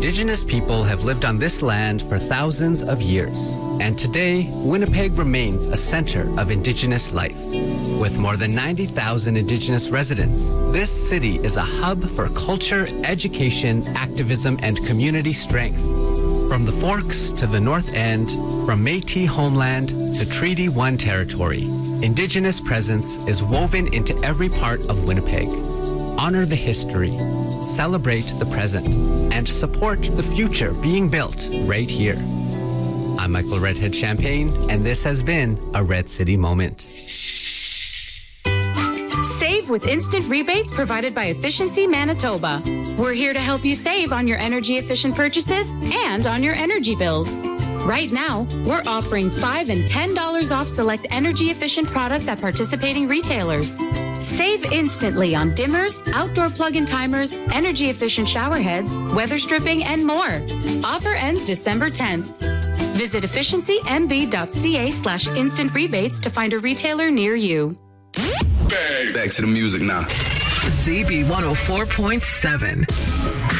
Indigenous people have lived on this land for thousands of years. And today, Winnipeg remains a center of Indigenous life. With more than 90,000 Indigenous residents, this city is a hub for culture, education, activism, and community strength. From the Forks to the North End, from Métis homeland to Treaty 1 territory, Indigenous presence is woven into every part of Winnipeg. Honor the history, celebrate the present, and support the future being built right here. I'm Michael Redhead Champagne, and this has been a Red City Moment. Save with instant rebates provided by Efficiency Manitoba. We're here to help you save on your energy-efficient purchases and on your energy bills. Right now, we're offering $5 and $10 off select energy-efficient products at participating retailers. Save instantly on dimmers, outdoor plug-in timers, energy-efficient shower heads, weather stripping, and more. Offer ends December 10th. Visit efficiencymb.ca/instant rebates to find a retailer near you. Back to the music now. CB 104.7.